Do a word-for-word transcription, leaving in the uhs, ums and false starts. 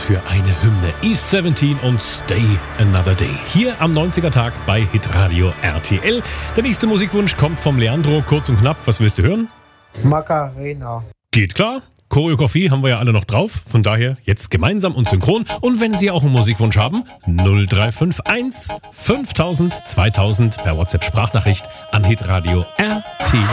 für eine Hymne. East siebzehn und Stay Another Day. Hier am neunziger Tag bei Hitradio R T L. Der nächste Musikwunsch kommt vom Leandro. Kurz und knapp, was willst du hören? Macarena. Geht klar. Choreografie haben wir ja alle noch drauf. Von daher jetzt gemeinsam und synchron. Und wenn Sie auch einen Musikwunsch haben, null drei fünf eins fünftausend zweitausend per WhatsApp Sprachnachricht an Hitradio R T L.